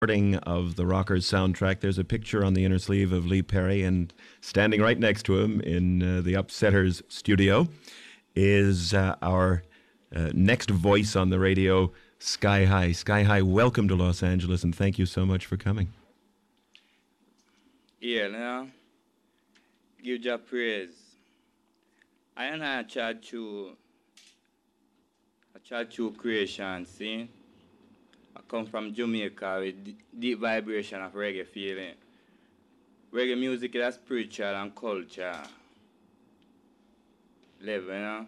recording of the Rockers soundtrack. There's a picture on the inner sleeve of Lee Perry, and standing right next to him in the Upsetters studio is our next voice on the radio, Sky High. Sky High, welcome to Los Angeles, and thank you so much for coming. Yeah, now, give Jah praise. I chat to creation, see? I come from Jamaica with deep vibration of reggae feeling. Reggae music is a spiritual and culture level, you know?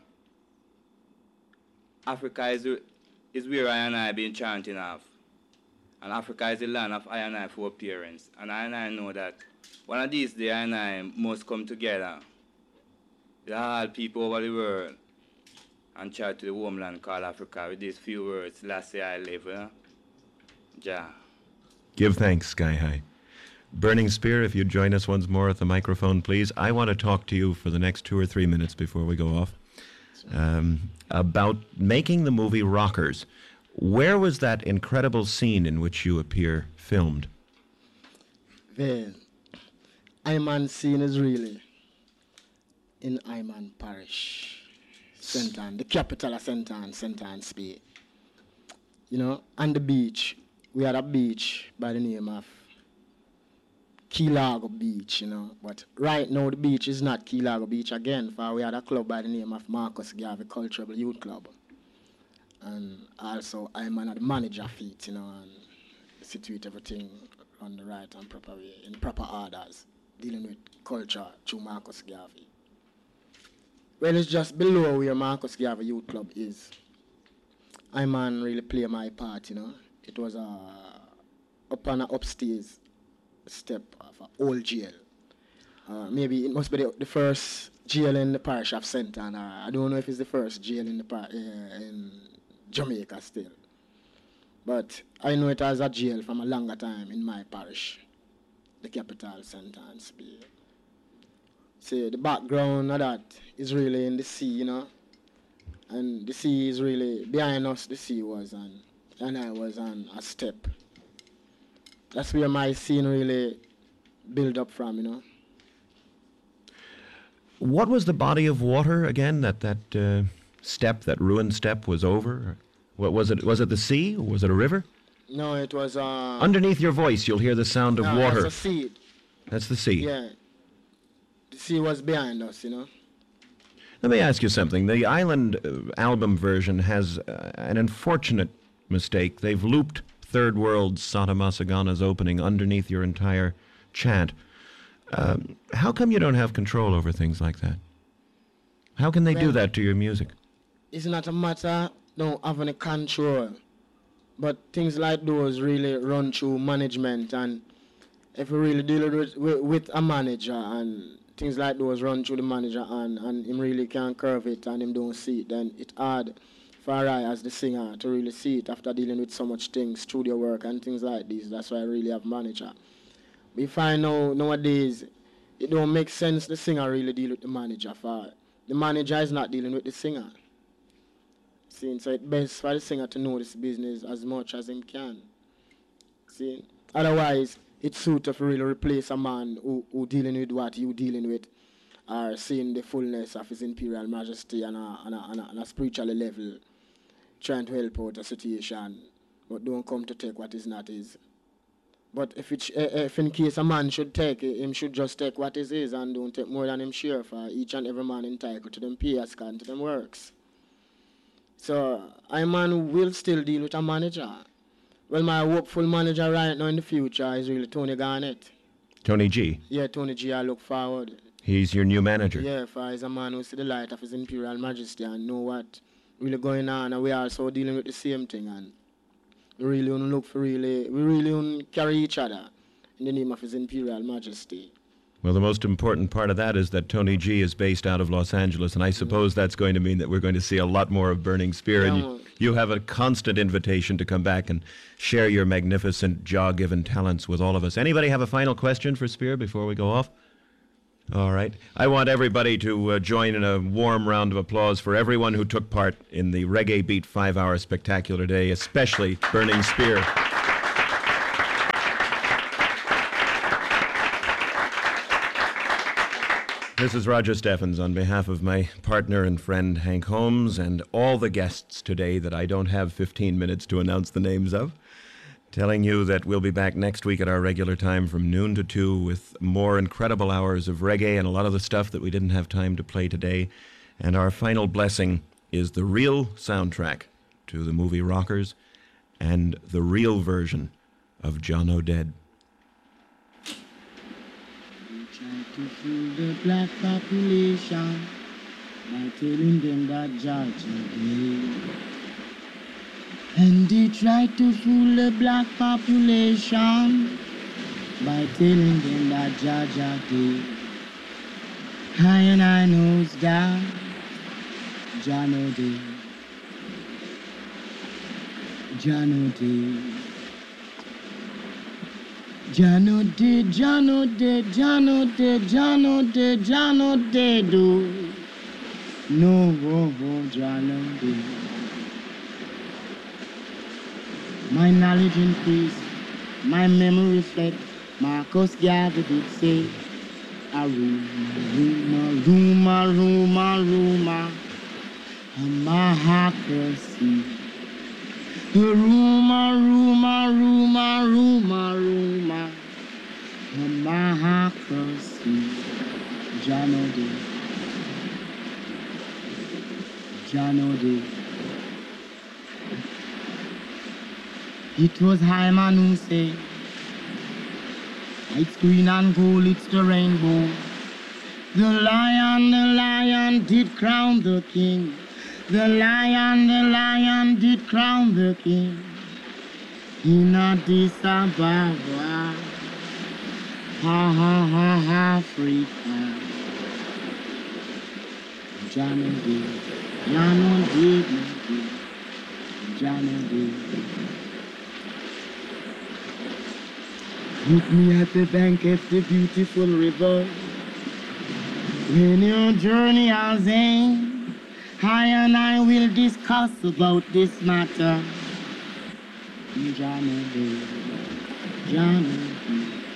Africa is where I and I been chanting of. And Africa is the land of I and I for parents. And I know that one of these days I and I must come together with all people over the world and chat to the homeland called Africa with these few words. Last day I live, you know? Jah. Give thanks, Sky High. Burning Spear, if you'd join us once more at the microphone, please. I want to talk to you for the next 2 or 3 minutes before we go off about making the movie Rockers. Where was that incredible scene in which you appear filmed? Well, Iman scene is really in Iman Parish, St. Ann, the capital of St. Anne's Bay. You know, on the beach, we had a beach by the name of Key Largo Beach, you know. But right now the beach is not Key Largo Beach again, for we had a club by the name of Marcus Garvey Cultural Youth Club. And also I'm the manager of it, you know, and situate everything on the right and proper way, in proper orders, dealing with culture through Marcus Garvey. Well, it's just below where Marcus Garvey Youth Club is. I really play my part, you know. It was up on an upstairs step of an old jail. Maybe it must be the first jail in the parish of St. Ann. I don't know if it's the first jail in in Jamaica still. But I know it as a jail from a longer time in my parish, the capital, St. Anne's Bay. See, the background of that is really in the sea, you know. And the sea is really, behind us the sea was, and I was on a step. That's where my scene really built up from, you know. What was the body of water again that step, that ruined step was over? What was it? Was it the sea? Or was it a river? No, it was... Underneath your voice, you'll hear the sound of water. That's the sea. That's the sea. Yeah. The sea was behind us, you know. Let me ask you something. The Island album version has an unfortunate mistake. They've looped Third World's Sata Masagana's opening underneath your entire chant. How come you don't have control over things like that? How can they do that to your music? It's not a matter of having a control, but things like those really run through management, and if you really deal with a manager and things like those run through the manager and him really can't curve it and him don't see it, then it's hard for I as the singer to really see it after dealing with so much things, studio work and things like this. That's why I really have manager. We find out nowadays it don't make sense the singer really deal with the manager, for the manager is not dealing with the singer. See, so it's best for the singer to know this business as much as him can. See, otherwise it's suit to really replace a man who dealing with what you dealing with, or seeing the fullness of his imperial majesty on a spiritual level, trying to help out a situation, but don't come to take what is not his. But if in case a man should take it, him should just take what is his and don't take more than him share, for each and every man entitled to them pay as can to them works. So I will still deal with a manager. Well, my hopeful manager right now in the future is really Tony Garnett. Tony G? Yeah, Tony G, I look forward. He's your new manager? Yeah, for he's a man who see the light of his imperial majesty and know what really going on, and we are also dealing with the same thing, and we really want to look for we really want to carry each other in the name of his imperial majesty. Well, the most important part of that is that Tony G is based out of Los Angeles, and I suppose that's going to mean that we're going to see a lot more of Burning Spear, and you have a constant invitation to come back and share your magnificent jaw-given talents with all of us. Anybody have a final question for Spear before we go off? All right. I want everybody to join in a warm round of applause for everyone who took part in the Reggae Beat 5-Hour Spectacular Day, especially Burning Spear. This is Roger Steffens on behalf of my partner and friend Hank Holmes and all the guests today that I don't have 15 minutes to announce the names of, telling you that we'll be back next week at our regular time from noon to 2 with more incredible hours of reggae and a lot of the stuff that we didn't have time to play today. And our final blessing is the real soundtrack to the movie Rockers and the real version of John O'Dead. To fool the black population by telling them that Georgia Day. And they tried to fool the black population by telling them that Georgia Day. I knows that John O'Day, John O'Day. John O'Day, John O'Day, John O'Day, John O'Day, John O'Day do. No, John O'Day. My knowledge increase, my memory reflect. Marcus Garvey did say, a rumor, rumor, rumor, rumor, a mahacracy. Rumor, rumor, rumor, rumor, rumor, a mahacracy. John O'Day, John O'Day. It was Hyman who said, it's green and gold, it's the rainbow. The lion did crown the king. The lion did crown the king in Addis Ababa, Africa. John O'Day, John O'Day, John O'Day. Meet me at the bank of the beautiful river. When your journey has ended, I and I will discuss about this matter. John O'Day, John O'Day.